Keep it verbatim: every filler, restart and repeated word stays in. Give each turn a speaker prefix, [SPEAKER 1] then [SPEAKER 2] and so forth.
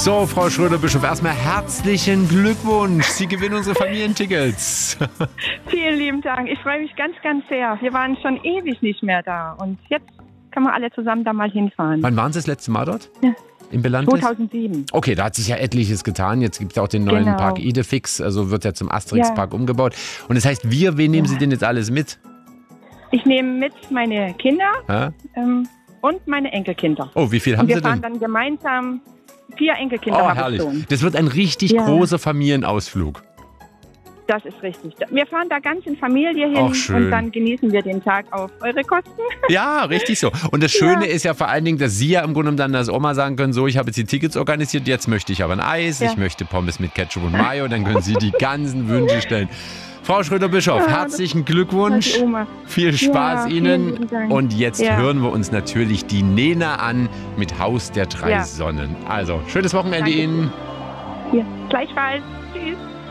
[SPEAKER 1] So, Frau Schröder-Bischof, erstmal herzlichen Glückwunsch. Sie gewinnen unsere Familientickets.
[SPEAKER 2] Vielen lieben Dank. Ich freue mich ganz, ganz sehr. Wir waren schon ewig nicht mehr da. Und jetzt können wir alle zusammen da mal hinfahren.
[SPEAKER 1] Wann waren Sie das letzte Mal dort?
[SPEAKER 2] Ja.
[SPEAKER 1] In Belantes?
[SPEAKER 2] zweitausendsieben.
[SPEAKER 1] Okay, da hat sich ja etliches getan. Jetzt gibt es auch den neuen
[SPEAKER 2] Genau.
[SPEAKER 1] Park Idefix, also wird ja zum Asterix-Park
[SPEAKER 2] Ja.
[SPEAKER 1] umgebaut. Und das heißt, wir, wen nehmen
[SPEAKER 2] Ja.
[SPEAKER 1] Sie denn jetzt alles mit?
[SPEAKER 2] Ich nehme mit meine Kinder
[SPEAKER 1] Ja?
[SPEAKER 2] ähm, und meine Enkelkinder.
[SPEAKER 1] Oh, wie viel haben
[SPEAKER 2] Und wir
[SPEAKER 1] Sie
[SPEAKER 2] fahren
[SPEAKER 1] denn?
[SPEAKER 2] dann gemeinsam, vier Enkelkinder
[SPEAKER 1] Oh,
[SPEAKER 2] habe ich
[SPEAKER 1] herrlich.
[SPEAKER 2] schon.
[SPEAKER 1] Das wird ein richtig
[SPEAKER 2] Ja.
[SPEAKER 1] großer Familienausflug.
[SPEAKER 2] Das ist richtig. Wir fahren da ganz in Familie hin
[SPEAKER 1] Ach, schön.
[SPEAKER 2] und dann genießen wir den Tag auf eure Kosten.
[SPEAKER 1] Ja, richtig so. Und das Schöne
[SPEAKER 2] Ja.
[SPEAKER 1] ist ja vor allen Dingen, dass Sie ja im Grunde genommen dann als Oma sagen können, so, ich habe jetzt die Tickets organisiert, jetzt möchte ich aber ein Eis,
[SPEAKER 2] Ja.
[SPEAKER 1] ich möchte Pommes mit Ketchup und Mayo, dann können Sie die ganzen Wünsche stellen. Frau Schröder-Bischof,
[SPEAKER 2] Ja, das-
[SPEAKER 1] herzlichen Glückwunsch,
[SPEAKER 2] Die Oma.
[SPEAKER 1] viel Spaß
[SPEAKER 2] Ja, vielen
[SPEAKER 1] Ihnen
[SPEAKER 2] lieben Dank.
[SPEAKER 1] und jetzt
[SPEAKER 2] Ja.
[SPEAKER 1] hören wir uns natürlich die Nena an mit Haus der drei
[SPEAKER 2] Ja.
[SPEAKER 1] Sonnen. Also, schönes Wochenende
[SPEAKER 2] Danke.
[SPEAKER 1] Ihnen.
[SPEAKER 2] Ja. Gleichfalls. Tschüss.